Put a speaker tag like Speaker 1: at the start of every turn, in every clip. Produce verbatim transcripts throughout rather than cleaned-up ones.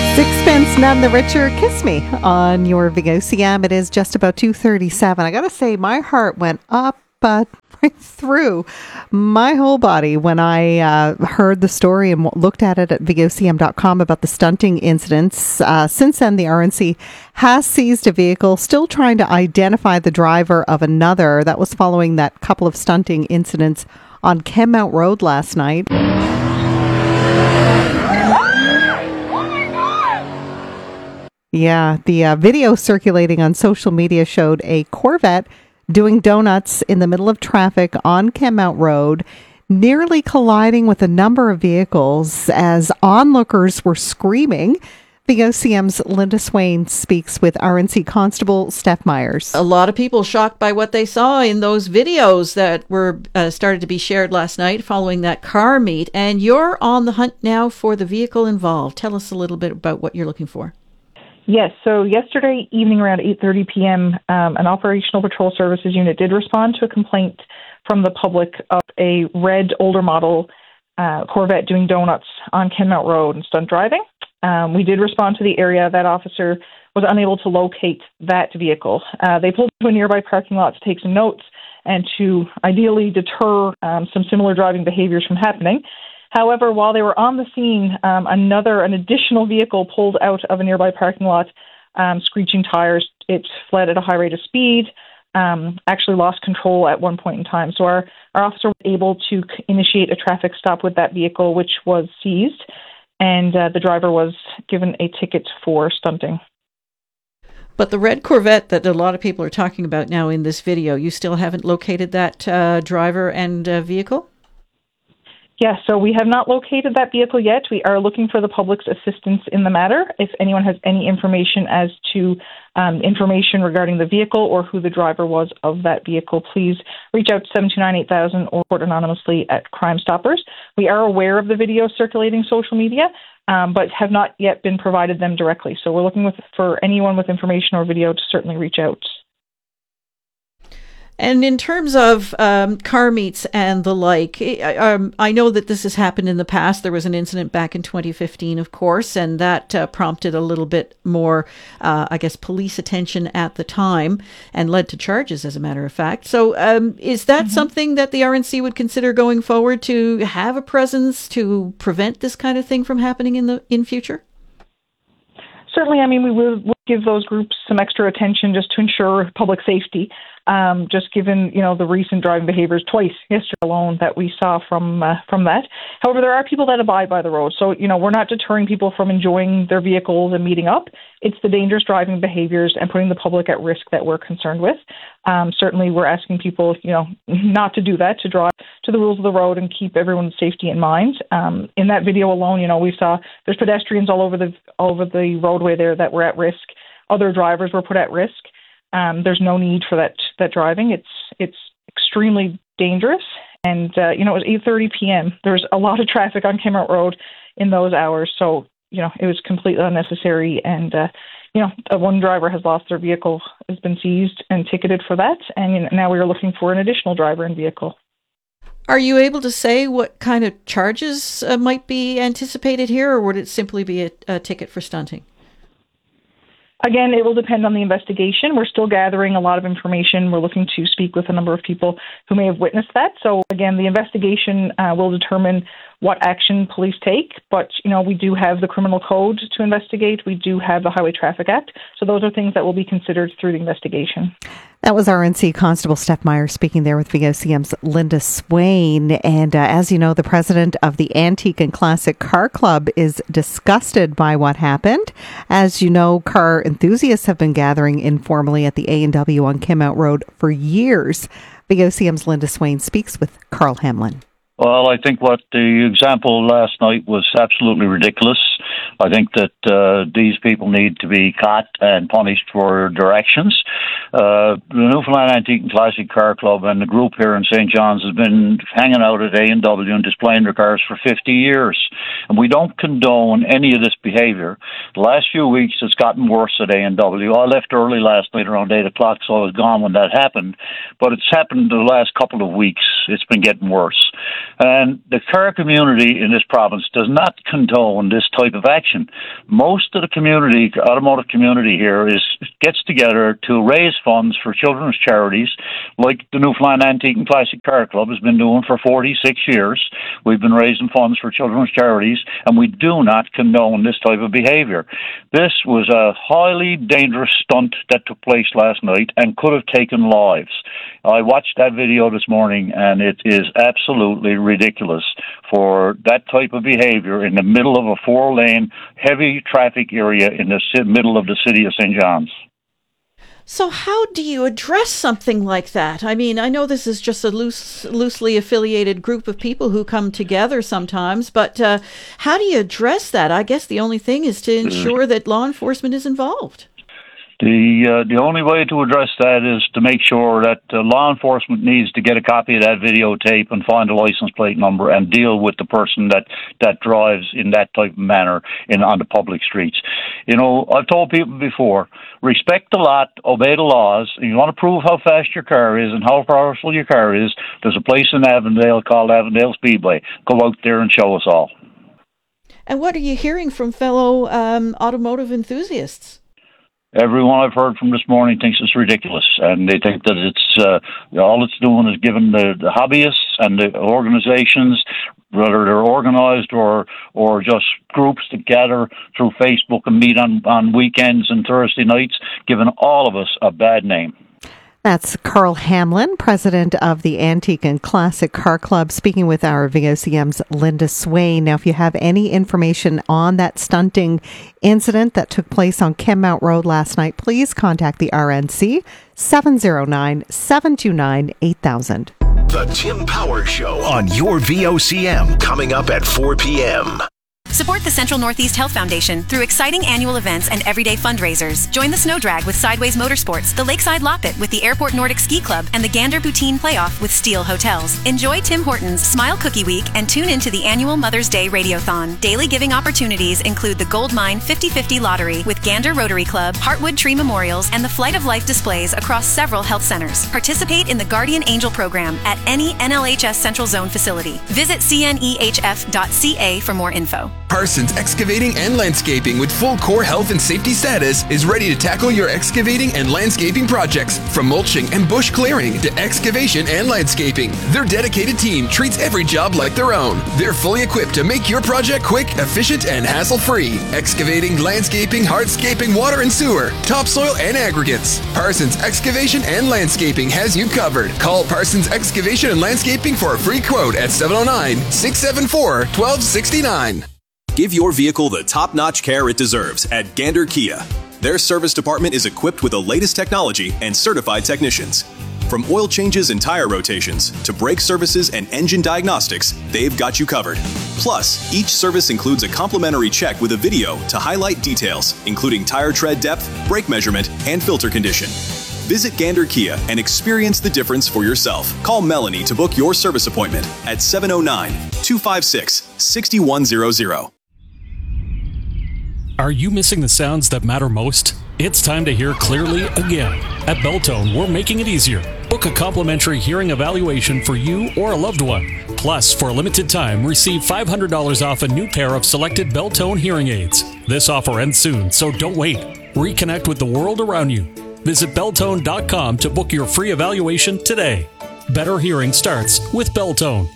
Speaker 1: Sixpence None the Richer, Kiss Me on your V O C M. It is just about two thirty-seven. I got to say, my heart went up uh, right through my whole body when I uh, heard the story and looked at it at V O C M dot com about the stunting incidents. Uh, since then, the R N C has seized a vehicle, still trying to identify the driver of another. That was following that couple of stunting incidents on Kenmount Road last night. Yeah, the uh, video circulating on social media showed a Corvette doing donuts in the middle of traffic on Kenmount Road, nearly colliding with a number of vehicles as onlookers were screaming. The O C M's Linda Swain speaks with R N C Constable Steph Myers.
Speaker 2: A lot of people shocked by what they saw in those videos that were uh, started to be shared last night following that car meet. And you're on the hunt now for the vehicle involved. Tell us a little bit about what you're looking for.
Speaker 3: Yes, so yesterday evening around eight thirty p.m., um, an Operational Patrol Services unit did respond to a complaint from the public of a red older model uh, Corvette doing donuts on Kenmount Road and stunt driving. Um, we did respond to the area. That officer was unable to locate that vehicle. Uh, they pulled to a nearby parking lot to take some notes and to ideally deter um, some similar driving behaviors from happening. However, while they were on the scene, um, another, an additional vehicle pulled out of a nearby parking lot, um, screeching tires. It fled at a high rate of speed, um, actually lost control at one point in time. So our, our officer was able to initiate a traffic stop with that vehicle, which was seized, and uh, the driver was given a ticket for stunting.
Speaker 2: But the red Corvette that a lot of people are talking about now in this video, you still haven't located that uh, driver and uh, vehicle?
Speaker 3: Yes, so we have not located that vehicle yet. We are looking for the public's assistance in the matter. If anyone has any information as to um, information regarding the vehicle or who the driver was of that vehicle, please reach out to seven two nine eight thousand or report anonymously at Crime Stoppers. We are aware of the video circulating social media, um, but have not yet been provided them directly. So we're looking with, for anyone with information or video to certainly reach out.
Speaker 2: And in terms of um, car meets and the like, um, I know that this has happened in the past. There was an incident back in twenty fifteen, of course, and that uh, prompted a little bit more, uh, I guess, police attention at the time and led to charges, as a matter of fact. So um, is that mm-hmm. something that the R N C would consider going forward, to have a presence to prevent this kind of thing from happening in the in future?
Speaker 3: Certainly. I mean, we will we'll give those groups some extra attention just to ensure public safety. Um, just given, you know, the recent driving behaviors twice yesterday alone that we saw from uh, from that. However, there are people that abide by the road. So, you know, we're not deterring people from enjoying their vehicles and meeting up. It's the dangerous driving behaviors and putting the public at risk that we're concerned with. Um, certainly, we're asking people, you know, not to do that, to drive to the rules of the road and keep everyone's safety in mind. Um, in that video alone, you know, we saw there's pedestrians all over the all over the roadway there that were at risk. Other drivers were put at risk. Um, there's no need for that that driving. It's it's extremely dangerous. And, uh, you know, it was eight thirty p.m. There's a lot of traffic on Kenmount Road in those hours. So, you know, it was completely unnecessary. And, uh, you know, one driver has lost their vehicle, has been seized and ticketed for that. And you know, now we are looking for an additional driver and vehicle.
Speaker 2: Are you able to say what kind of charges uh, might be anticipated here, or would it simply be a, a ticket for stunting?
Speaker 3: Again, it will depend on the investigation. We're still gathering a lot of information. We're looking to speak with a number of people who may have witnessed that. So again, the investigation uh, will determine what action police take. But, you know, we do have the criminal code to investigate. We do have the Highway Traffic Act. So those are things that will be considered through the investigation.
Speaker 1: That was R N C Constable Steph Myers speaking there with V O C M's Linda Swain. And uh, as you know, the president of the Antique and Classic Car Club is disgusted by what happened. As you know, car enthusiasts have been gathering informally at the A and W on Kenmount Road for years. V O C M's Linda Swain speaks with Carl Hamlin.
Speaker 4: Well, I think what the example last night was absolutely ridiculous. I think that uh, these people need to be caught and punished for their actions. Uh, the Newfoundland Antique and Classic Car Club and the group here in Saint John's has been hanging out at A and W and displaying their cars for fifty years. And we don't condone any of this behaviour. The last few weeks, it's gotten worse at A and W. I left early last night around eight o'clock, so I was gone when that happened. But it's happened the last couple of weeks. It's been getting worse. And the car community in this province does not condone this type of action. Most of the community, automotive community here, is gets together to raise funds for children's charities, like the Newfoundland Antique and Classic Car Club has been doing for forty-six years. We've been raising funds for children's charities, and we do not condone this type of behavior. This was a highly dangerous stunt that took place last night and could have taken lives. I watched that video this morning, and it is absolutely ridiculous for that type of behavior in the middle of a four-lane, heavy traffic area in the middle of the city of Saint John's.
Speaker 2: So how do you address something like that? I mean, I know this is just a loose, loosely affiliated group of people who come together sometimes, but uh, how do you address that? I guess the only thing is to ensure that law enforcement is involved.
Speaker 4: The uh, the only way to address that is to make sure that uh, law enforcement needs to get a copy of that videotape and find a license plate number and deal with the person that, that drives in that type of manner in on the public streets. You know, I've told people before, respect the lot, obey the laws. If you want to prove how fast your car is and how powerful your car is, there's a place in Avondale called Avondale Speedway. Go out there and show us all.
Speaker 2: And what are you hearing from fellow um, automotive enthusiasts?
Speaker 4: Everyone I've heard from this morning thinks it's ridiculous, and they think that it's uh, all it's doing is giving the, the hobbyists and the organizations, whether they're organized or or just groups that gather through Facebook and meet on, on weekends and Thursday nights, giving all of us a bad name.
Speaker 1: That's Carl Hamlin, president of the Antique and Classic Car Club, speaking with our V O C M's Linda Swain. Now, if you have any information on that stunting incident that took place on Kenmount Road last night, please contact the R N C, seven oh nine, seven two nine, eight thousand.
Speaker 5: The Tim Power Show on your V O C M, coming up at four p.m.
Speaker 6: Support the Central Northeast Health Foundation through exciting annual events and everyday fundraisers. Join the Snow Drag with Sideways Motorsports, the Lakeside Loppet with the Airport Nordic Ski Club, and the Gander Poutine Playoff with Steel Hotels. Enjoy Tim Hortons Smile Cookie Week and tune into the annual Mother's Day Radiothon. Daily giving opportunities include the Gold Mine fifty fifty Lottery with Gander Rotary Club, Heartwood Tree Memorials, and the Flight of Life displays across several health centers. Participate in the Guardian Angel program at any N L H S Central Zone facility. Visit C N E H F dot C A for more info.
Speaker 7: Parsons Excavating and Landscaping with full core health and safety status is ready to tackle your excavating and landscaping projects, from mulching and bush clearing to excavation and landscaping. Their dedicated team treats every job like their own. They're fully equipped to make your project quick, efficient, and hassle-free. Excavating, landscaping, hardscaping, water and sewer, topsoil, and aggregates. Parsons Excavation and Landscaping has you covered. Call Parsons Excavation and Landscaping for a free quote at seven oh nine, six seven four, one two six nine.
Speaker 8: Give your vehicle the top-notch care it deserves at Gander Kia. Their service department is equipped with the latest technology and certified technicians. From oil changes and tire rotations to brake services and engine diagnostics, they've got you covered. Plus, each service includes a complimentary check with a video to highlight details, including tire tread depth, brake measurement, and filter condition. Visit Gander Kia and experience the difference for yourself. Call Melanie to book your service appointment at seven oh nine, two five six, six one zero zero.
Speaker 9: Are you missing the sounds that matter most? It's time to hear clearly again. At Beltone, we're making it easier. Book a complimentary hearing evaluation for you or a loved one. Plus, for a limited time, receive five hundred dollars off a new pair of selected Beltone hearing aids. This offer ends soon, so don't wait. Reconnect with the world around you. Visit Beltone dot com to book your free evaluation today. Better hearing starts with Beltone.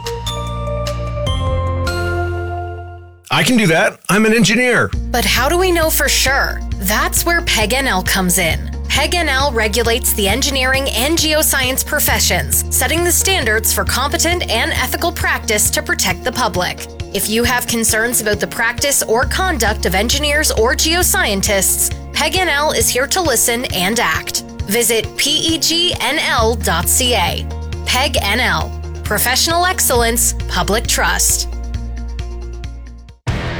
Speaker 10: I can do that. I'm an engineer.
Speaker 11: But how do we know for sure? That's where P E G N L comes in. P E G N L regulates the engineering and geoscience professions, setting the standards for competent and ethical practice to protect the public. If you have concerns about the practice or conduct of engineers or geoscientists, P E G N L is here to listen and act. Visit P E G N L dot C A. P E G N L. Professional excellence, public trust.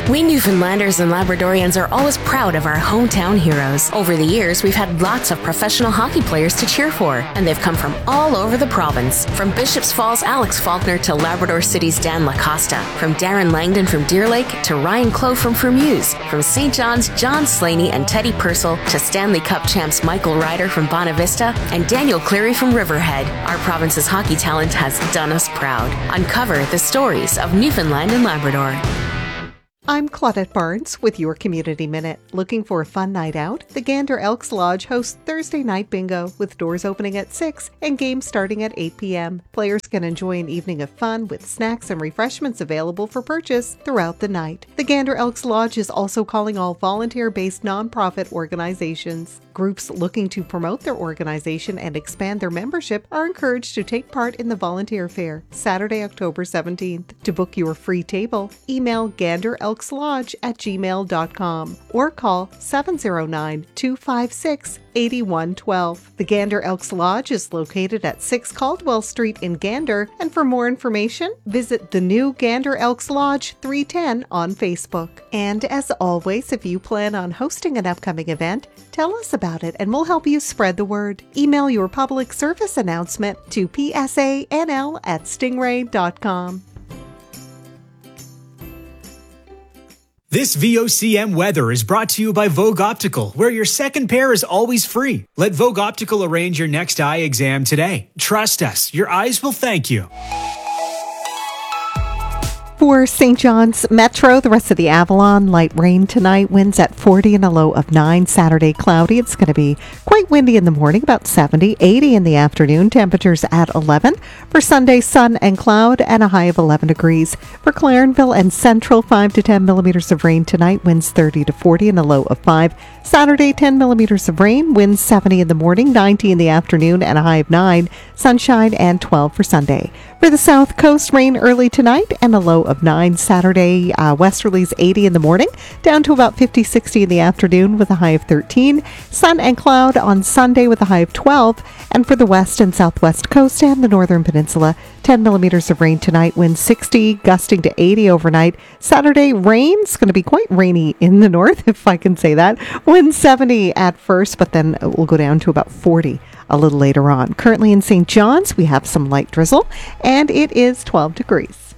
Speaker 12: We Newfoundlanders and Labradorians are always proud of our hometown heroes. Over the years, we've had lots of professional hockey players to cheer for, and they've come from all over the province. From Bishops Falls' Alex Faulkner to Labrador City's Dan Lacosta, from Darren Langdon from Deer Lake to Ryan Clough from Fermuse, from Saint John's John Slaney and Teddy Purcell to Stanley Cup champs Michael Ryder from Bonavista and Daniel Cleary from Riverhead. Our province's hockey talent has done us proud. Uncover the stories of Newfoundland and Labrador.
Speaker 1: I'm Claudette Barnes with your Community Minute. Looking for a fun night out? The Gander Elks Lodge hosts Thursday night bingo with doors opening at six and games starting at eight p.m. Players can enjoy an evening of fun with snacks and refreshments available for purchase throughout the night. The Gander Elks Lodge is also calling all volunteer-based nonprofit organizations. Groups looking to promote their organization and expand their membership are encouraged to take part in the volunteer fair Saturday, October seventeenth. To book your free table, email gander elks lodge at gmail dot com or call seven oh nine, two five six, eight one one two. The Gander Elks Lodge is located at six Caldwell Street in Gander, and for more information, visit the new Gander Elks Lodge three ten on Facebook. And as always, if you plan on hosting an upcoming event, tell us about it and we'll help you spread the word. Email your public service announcement to p s a n l at stingray dot com.
Speaker 13: This V O C M weather is brought to you by Vogue Optical, where your second pair is always free. Let Vogue Optical arrange your next eye exam today. Trust us, your eyes will thank you.
Speaker 1: For Saint John's Metro, the rest of the Avalon, light rain tonight, winds at forty and a low of nine. Saturday, cloudy. It's going to be quite windy in the morning, about seventy, eighty in the afternoon. Temperatures at eleven. For Sunday, sun and cloud and a high of eleven degrees. For Clarenville and Central, five to ten millimeters of rain tonight, winds thirty to forty and a low of five. Saturday, ten millimeters of rain, winds seventy in the morning, ninety in the afternoon and a high of nine. Sunshine and twelve for Sunday. For the South Coast, rain early tonight and a low of nine. Saturday, uh, westerlies eighty in the morning, down to about fifty, sixty in the afternoon with a high of thirteen. Sun and cloud on Sunday with a high of twelve. And for the west and southwest coast and the northern peninsula, ten millimeters of rain tonight, wind sixty, gusting to eighty overnight. Saturday, rain's going to be quite rainy in the north, if I can say that. Wind seventy at first, but then it will go down to about forty a little later on. Currently in Saint John's, we have some light drizzle, and it is twelve degrees.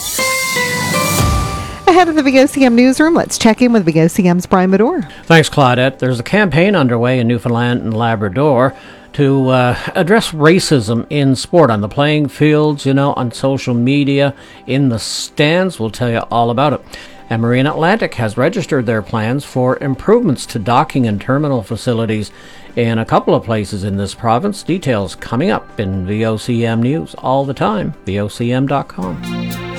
Speaker 1: Ahead of the V O C M newsroom, let's check in with V O C M's Brian Medore.
Speaker 14: Thanks, Claudette. There's a campaign underway in Newfoundland and Labrador to uh, address racism in sport, on the playing fields, you know, on social media, in the stands. We'll tell you all about it. And Marine Atlantic has registered their plans for improvements to docking and terminal facilities in a couple of places in this province. Details coming up in V O C M News all the time, V O C M dot com.